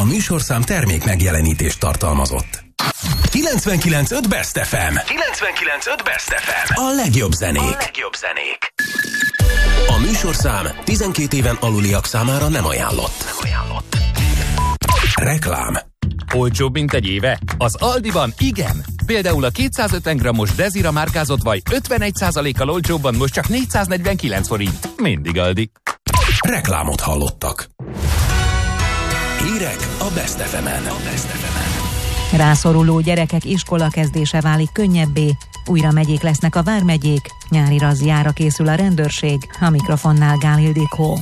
műsorszám termék megjelenítést tartalmazott. 99.5 Best FM. 99.5 Best FM. A legjobb zenék. A műsorszám 12 éven aluliak számára nem ajánlott. Reklám. Olcsóbb, mint egy éve? Az Aldiban igen! Például a 250 g-os Dezira márkázott vaj 51%-kal olcsóbban most csak 449 forint. Mindig Aldi. Reklámot hallottak. Hírek a Best FM-en. Rászoruló gyerekek iskolakezdése válik könnyebbé, újra megyék lesznek a vármegyék, nyári razziára készül a rendőrség, a mikrofonnál Gál Ildikó.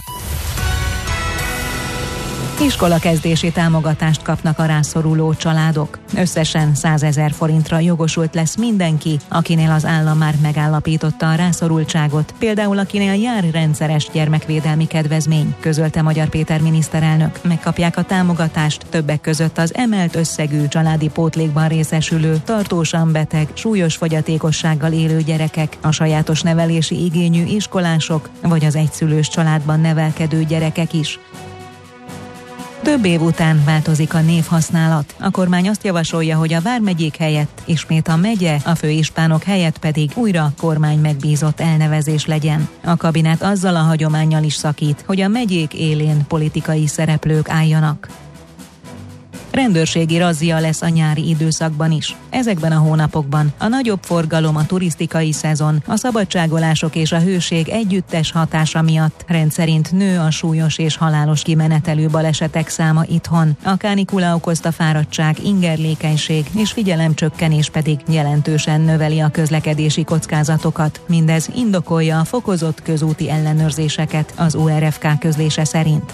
Iskolakezdési támogatást kapnak a rászoruló családok. Összesen 100 000 forintra jogosult lesz mindenki, akinél az állam már megállapította a rászorultságot, például akinél jár rendszeres gyermekvédelmi kedvezmény, közölte Magyar Péter miniszterelnök. Megkapják a támogatást többek között az emelt összegű családi pótlékban részesülő, tartósan beteg, súlyos fogyatékossággal élő gyerekek, a sajátos nevelési igényű iskolások, vagy az egyszülős családban nevelkedő gyerekek is. Több év után változik a névhasználat. A kormány azt javasolja, hogy a vármegyék helyett ismét a megye, a főispánok helyett pedig újra kormány megbízott elnevezés legyen. A kabinet azzal a hagyománnyal is szakít, hogy a megyék élén politikai szereplők álljanak. Rendőrségi razzia lesz a nyári időszakban is. Ezekben a hónapokban a nagyobb forgalom, a turisztikai szezon, a szabadságolások és a hőség együttes hatása miatt rendszerint nő a súlyos és halálos kimenetelő balesetek száma itthon. A kánikula okozta fáradtság, ingerlékenység és figyelemcsökkenés pedig jelentősen növeli a közlekedési kockázatokat. Mindez indokolja a fokozott közúti ellenőrzéseket az URFK közlése szerint.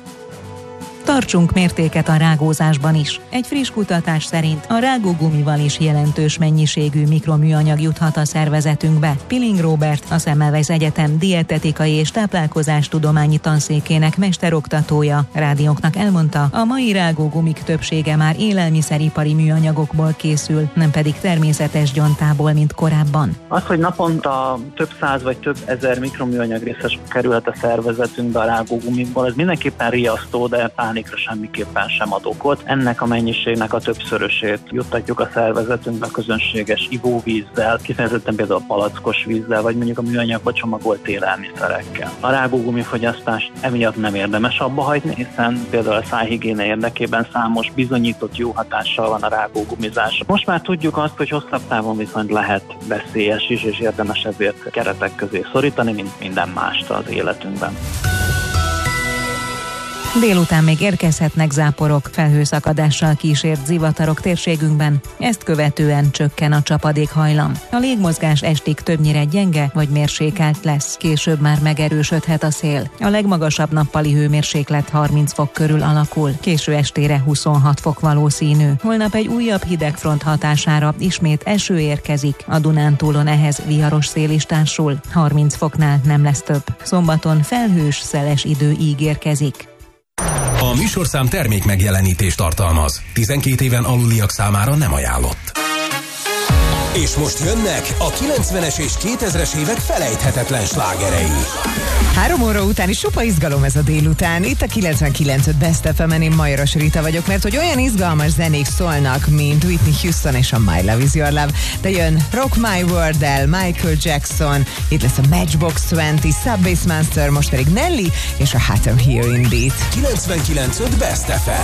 Tartsunk mértéket a rágózásban is. Egy friss kutatás szerint a rágógumival is jelentős mennyiségű mikroműanyag juthat a szervezetünkbe. Pilling Róbert, a Semmelweis Egyetem dietetikai és táplálkozástudományi tanszékének mesteroktatója rádiónknak elmondta, a mai rágógumik többsége már élelmiszeripari műanyagokból készül, nem pedig természetes gyontából, mint korábban. Az, hogy naponta több száz vagy több ezer mikroműanyag részes kerülhet a szervezetünkbe a rágógumikból, ez mindenképpen riasztó, de pánikra semmiképpen sem ad okot. Ennek a mennyiségnek a többszörösét juttatjuk a szervezetünkbe közönséges ivóvízzel, kifejezetten például a palackos vízzel, vagy mondjuk a műanyagba csomagolt élelmiszerekkel. A rágógumi fogyasztást emiatt nem érdemes abba hagyni, hiszen például a szájhigiéne érdekében számos bizonyított jó hatással van a rágógumizás. Most már tudjuk azt, hogy hosszabb távon viszont lehet veszélyes is, és érdemes ezért keretek közé szorítani, mint minden mást az életünkben. Délután még érkezhetnek záporok, felhőszakadással kísért zivatarok térségünkben, ezt követően csökken a csapadékhajlam. A légmozgás estig többnyire gyenge vagy mérsékelt lesz, később már megerősödhet a szél. A legmagasabb nappali hőmérséklet 30 fok körül alakul, késő estére 26 fok valószínű. Holnap egy újabb hidegfront hatására ismét eső érkezik, a Dunántúlon ehhez viharos szél is társul, 30 foknál nem lesz több. Szombaton felhős, szeles idő ígérkezik. A műsorszám termék megjelenítést tartalmaz. 12 éven aluliak számára nem ajánlott. És most jönnek a 90-es és 2000-es évek felejthetetlen slágerei. 3 óra után is sopa izgalom ez a délután. Itt a 99.5 Best FM-en, én Majoros Rita vagyok, mert hogy olyan izgalmas zenék szólnak, mint Whitney Houston és a My Love Is Your Love, de jön Rock My World-el Michael Jackson, itt lesz a Matchbox 20, Sub Bass Monster, most pedig Nelly és a Hot I'm Here Indeed. 99.5 Best FM.